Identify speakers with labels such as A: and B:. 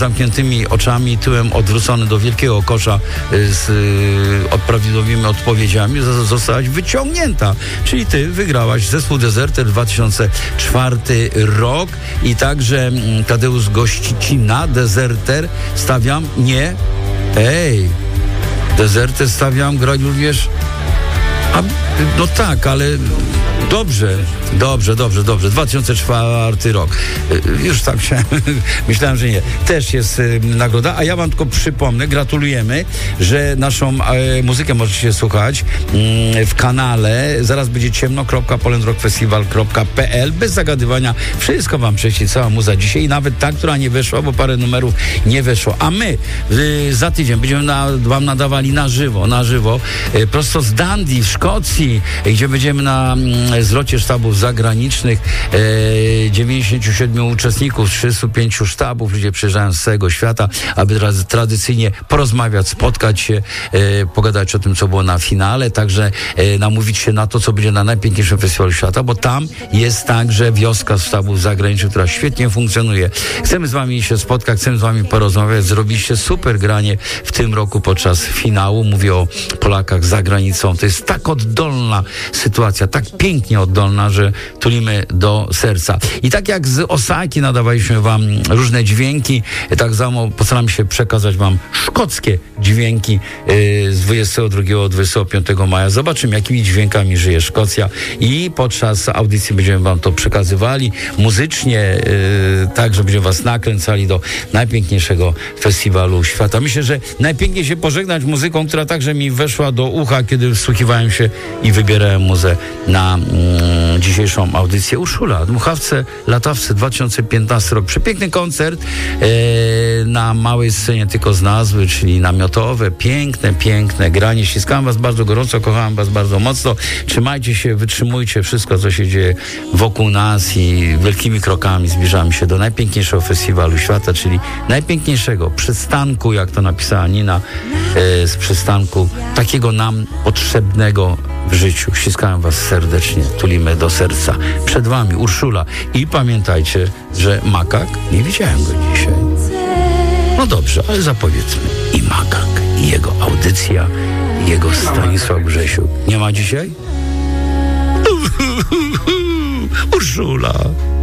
A: zamkniętymi oczami, tyłem odwrócony do wielkiego kosza z prawidłowymi odpowiedziami, zostałaś wyciągnięta. Czyli ty wygrałaś zespół Dezerter 2004 rok i także Tadeusz gości ci na Dezerter. Stawiam, nie, Dezerter stawiam, grać również. No tak, ale dobrze. 2004 rok. Już tak myślałem, że nie. Też jest nagroda, a ja wam tylko przypomnę, gratulujemy, że naszą muzykę możecie słuchać w kanale. Zaraz będzie ciemno.polandrockfestival.pl. Bez zagadywania. Wszystko wam prześli, cała muza dzisiaj. Nawet ta, która nie weszła, bo parę numerów nie weszło. A my za tydzień będziemy wam nadawali na żywo, prosto z Dundee w Szkocji, gdzie będziemy na zlocie sztabów zagranicznych, 97 uczestników, 35 sztabów, ludzie przyjeżdżają z całego świata, aby tradycyjnie porozmawiać, spotkać się, pogadać o tym, co było na finale, także namówić się na to, co będzie na najpiękniejszym festiwalu świata, bo tam jest także wioska sztabów zagranicznych, która świetnie funkcjonuje. Chcemy z wami się spotkać, chcemy z wami porozmawiać, zrobiliście super granie w tym roku podczas finału. Mówię o Polakach za granicą. To jest tak oddolna sytuacja, tak pięknie oddolna, że tulimy do serca. I tak jak z Osaki nadawaliśmy wam różne dźwięki, tak samo postaramy się przekazać wam szkockie dźwięki z 22-25 maja. Zobaczymy, jakimi dźwiękami żyje Szkocja i podczas audycji będziemy wam to przekazywali muzycznie, tak, że będziemy was nakręcali do najpiękniejszego festiwalu świata. Myślę, że najpiękniej się pożegnać muzyką, która także mi weszła do ucha, kiedy wsłuchiwałem się i wybierałem muzę na dzisiejszą audycję. Urszula, Dmuchawce, Latawce 2015 rok. Przepiękny koncert na małej scenie tylko z nazwy, czyli namiotowe, piękne granie. Ściskałem was bardzo gorąco, kochałem was bardzo mocno. Trzymajcie się, wytrzymujcie wszystko, co się dzieje wokół nas i wielkimi krokami zbliżamy się do najpiękniejszego festiwalu świata, czyli najpiękniejszego przystanku, jak to napisała Nina, z przystanku takiego nam potrzebnego w życiu. Ściskałem was serdecznie, tulimy do serca. Przed wami Urszula i pamiętajcie, że Makak, nie widziałem go dzisiaj. No dobrze, ale zapowiedzmy. I Makak, i jego audycja, i jego Stanisław Grzesiuk. Nie ma dzisiaj? Urszula.